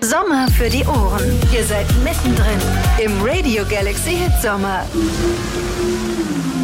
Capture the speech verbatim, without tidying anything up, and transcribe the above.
Sommer für die Ohren. Ihr seid mittendrin im Radio Galaxy Hit Sommer.